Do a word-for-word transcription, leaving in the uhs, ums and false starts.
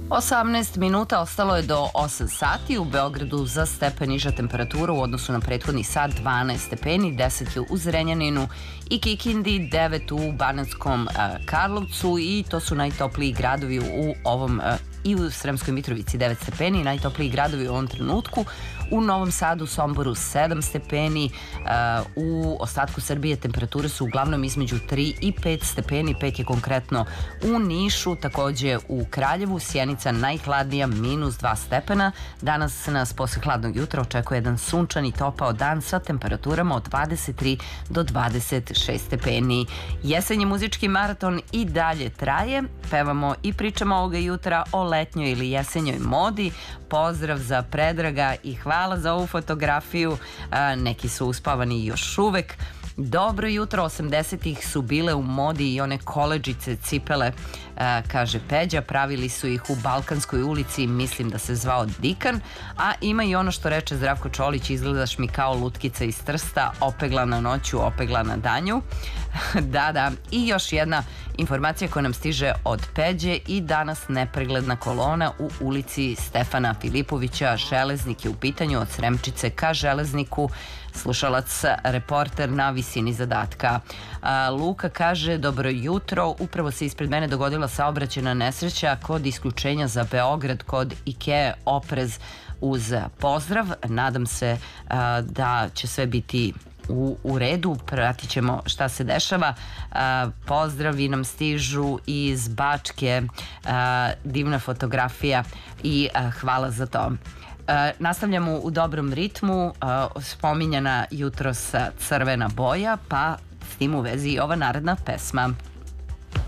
osamnaest minuta, ostalo je do osam sati. U Beogradu za stepen niža temperatura u odnosu na prethodni sat, dvanaest stepeni, deset je u Zrenjaninu i Kikindi, devet u Banatskom Karlovcu i to su najtopliji gradovi u ovom i u Sremskoj Mitrovici devet stepeni, najtopliji gradovi u ovom trenutku. U Novom Sadu, Somboru sedam stepeni, u ostatku Srbije temperature su uglavnom između tri i pet stepeni, pet je konkretno u Nišu, takođe u Kraljevu, Sjenica najhladnija, minus dva stepena. Danas nas posle hladnog jutra očekuje jedan sunčan i topao dan sa temperaturama od dvadeset tri do dvadeset šest stepeni. Jesenji muzički maraton i dalje traje, pevamo i pričamo ovoga jutra o letnjoj ili jesenjoj modi. Pozdrav za Predraga i hvala za ovu fotografiju, neki su uspavani još uvek. Dobro jutro, osamdesetih su bile u modi i one koledžice cipele, kaže Peđa, pravili su ih u Balkanskoj ulici, mislim da se zvao Dikan, a ima i ono što reče Zdravko Čolić, izgledaš mi kao lutkica iz Trsta, opeglana noću, opeglana danju. Da, da, i još jedna informacija koja nam stiže od Peđe i danas nepregledna kolona u ulici Stefana Filipovića, železnik je u pitanju od Sremčice ka Železniku, slušalac reporter na visini zadatka. Luka kaže, dobro jutro, upravo se ispred mene dogodila saobraćajna nesreća kod isključenja za Beograd kod Ikea, oprez uz pozdrav, nadam se da će sve biti U, u redu, pratit ćemo šta se dešava. A, pozdravi nam stižu iz Bačke, a, divna fotografija i a, hvala za to. A, nastavljamo u dobrom ritmu, a, spominjana jutros crvena boja, pa s tim u vezi i ova naredna pesma.